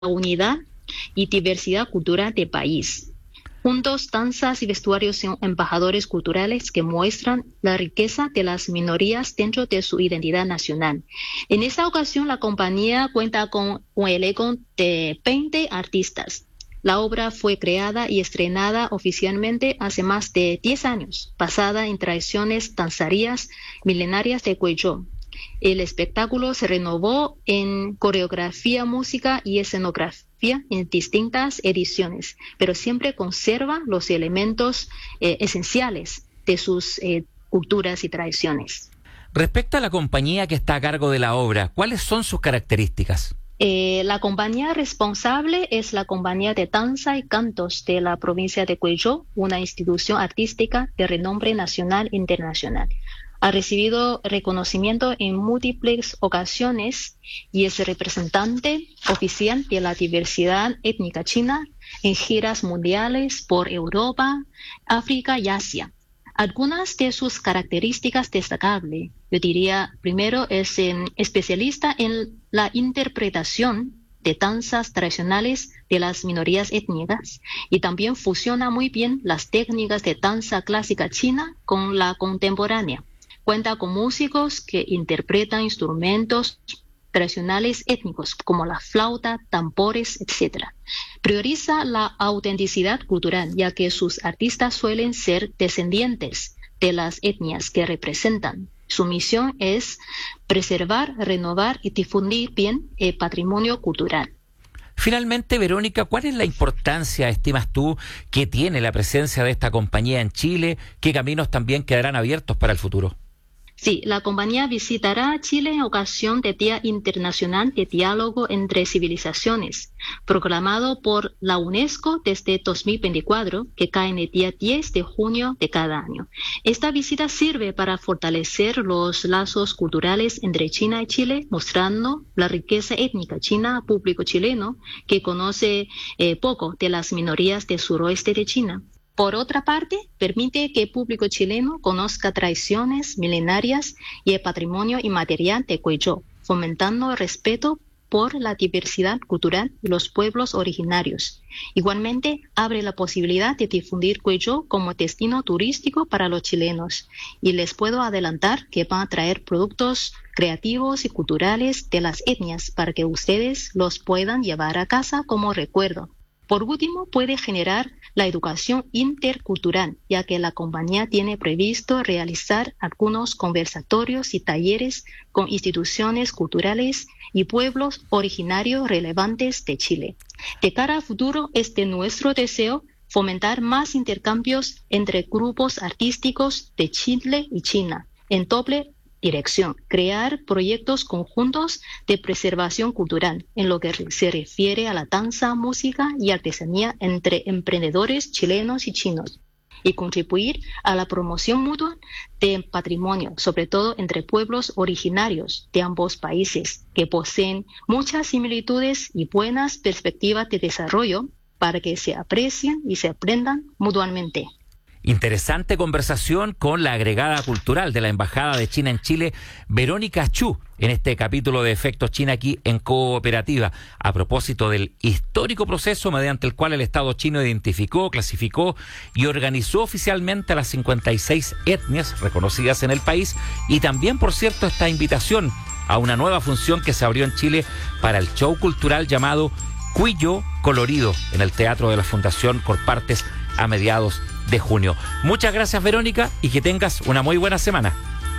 unidad y diversidad cultural del país. Juntos, danzas y vestuarios son embajadores culturales que muestran la riqueza de las minorías dentro de su identidad nacional. En esta ocasión, la compañía cuenta con un elenco de 20 artistas. La obra fue creada y estrenada oficialmente hace más de 10 años, basada en tradiciones danzarias milenarias de Cuyo. El espectáculo se renovó en coreografía, música y escenografía en distintas ediciones, pero siempre conserva los elementos esenciales de sus culturas y tradiciones. Respecto a la compañía que está a cargo de la obra, ¿cuáles son sus características? La compañía responsable es la Compañía de Danza y Cantos de la provincia de Cuyo, una institución artística de renombre nacional e internacional. Ha recibido reconocimiento en múltiples ocasiones y es representante oficial de la diversidad étnica china en giras mundiales por Europa, África y Asia. Algunas de sus características destacables, yo diría, primero es especialista en la interpretación de danzas tradicionales de las minorías étnicas y también fusiona muy bien las técnicas de danza clásica china con la contemporánea. Cuenta con músicos que interpretan instrumentos tradicionales étnicos como la flauta, tambores, etc. Prioriza la autenticidad cultural, ya que sus artistas suelen ser descendientes de las etnias que representan. Su misión es preservar, renovar y difundir bien el patrimonio cultural. Finalmente, Verónica, ¿cuál es la importancia, estimas tú, que tiene la presencia de esta compañía en Chile? ¿Qué caminos también quedarán abiertos para el futuro? Sí, la compañía visitará Chile en ocasión del Día Internacional de Diálogo entre Civilizaciones, proclamado por la UNESCO desde 2024, que cae en el día 10 de junio de cada año. Esta visita sirve para fortalecer los lazos culturales entre China y Chile, mostrando la riqueza étnica china al público chileno, que conoce poco de las minorías del suroeste de China. Por otra parte, permite que el público chileno conozca tradiciones milenarias y el patrimonio inmaterial de Cuyo, fomentando el respeto por la diversidad cultural y los pueblos originarios. Igualmente, abre la posibilidad de difundir Cuyo como destino turístico para los chilenos. Y les puedo adelantar que van a traer productos creativos y culturales de las etnias para que ustedes los puedan llevar a casa como recuerdo. Por último, puede generar la educación intercultural, ya que la compañía tiene previsto realizar algunos conversatorios y talleres con instituciones culturales y pueblos originarios relevantes de Chile. De cara al futuro, es de nuestro deseo fomentar más intercambios entre grupos artísticos de Chile y China, en doble dirección, crear proyectos conjuntos de preservación cultural en lo que se refiere a la danza, música y artesanía entre emprendedores chilenos y chinos y contribuir a la promoción mutua del patrimonio, sobre todo entre pueblos originarios de ambos países que poseen muchas similitudes y buenas perspectivas de desarrollo para que se aprecien y se aprendan mutuamente. Interesante conversación con la agregada cultural de la Embajada de China en Chile, Verónica Chu, en este capítulo de Efectos China aquí en Cooperativa, a propósito del histórico proceso mediante el cual el Estado chino identificó, clasificó y organizó oficialmente a las 56 etnias reconocidas en el país, y también, por cierto, esta invitación a una nueva función que se abrió en Chile para el show cultural llamado Cuyo Colorido en el Teatro de la Fundación Corpartes a mediados de junio. Muchas gracias, Verónica, y que tengas una muy buena semana.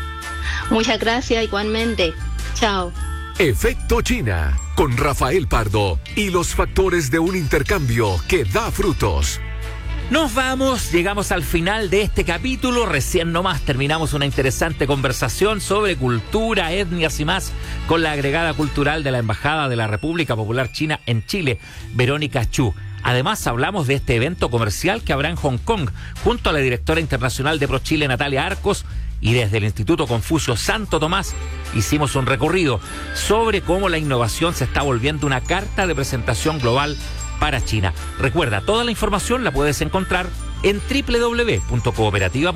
Muchas gracias, igualmente. Chao. Efecto China, con Rafael Pardo y los factores de un intercambio que da frutos. Nos vamos, llegamos al final de este capítulo. Recién nomás terminamos una interesante conversación sobre cultura, etnias y más con la agregada cultural de la Embajada de la República Popular China en Chile, Verónica Chu. Además, hablamos de este evento comercial que habrá en Hong Kong, junto a la directora internacional de ProChile, Natalia Arcos, y desde el Instituto Confucio Santo Tomás hicimos un recorrido sobre cómo la innovación se está volviendo una carta de presentación global para China. Recuerda, toda la información la puedes encontrar en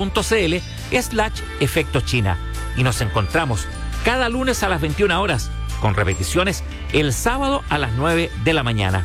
www.cooperativa.cl/Efectos China. Y nos encontramos cada lunes a las 21 horas con repeticiones el sábado a las 9 de la mañana.